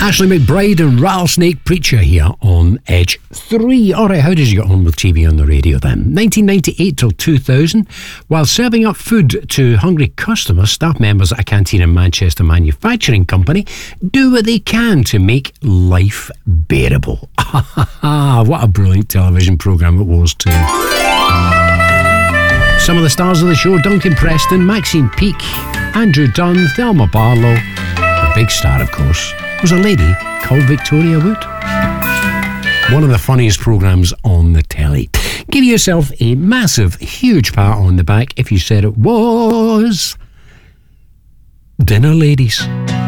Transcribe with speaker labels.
Speaker 1: Ashley McBride and Rattlesnake Preacher here on Edge 3. Alright, how did you get on with TV on the radio then? 1998 till 2000, while serving up food to hungry customers, staff members at a canteen in Manchester manufacturing company do what they can to make life bearable. What a brilliant television programme it was too. Some of the stars of the show: Duncan Preston, Maxine Peake, Andrew Dunn, Thelma Barlow. The big star, of course, was a lady called Victoria Wood. One of the funniest programmes on the telly. Give yourself a massive, huge pat on the back if you said it was Dinner Ladies.